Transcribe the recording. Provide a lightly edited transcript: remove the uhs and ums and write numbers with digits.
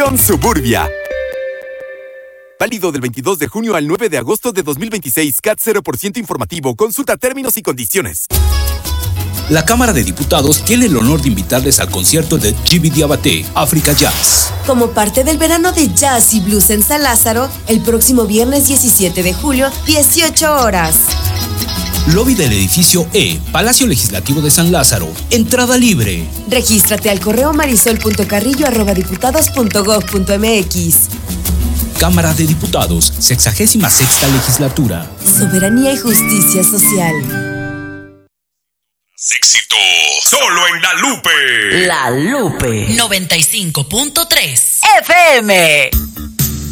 Ron Suburbia. Válido del 22 de junio al 9 de agosto de 2026. CAT 0% informativo. Consulta términos y condiciones. La Cámara de Diputados tiene el honor de invitarles al concierto de Djiby Diabaté, Africa Jazz. Como parte del verano de jazz y blues en San Lázaro, el próximo viernes 17 de julio, 18 horas. Lobby del edificio E, Palacio Legislativo de San Lázaro. Entrada libre. Regístrate al correo marisol.carrillo@diputados.gov.mx. Cámara de Diputados, 66ª Legislatura. Soberanía y justicia social. Éxito solo en La Lupe. La Lupe 95.3 FM.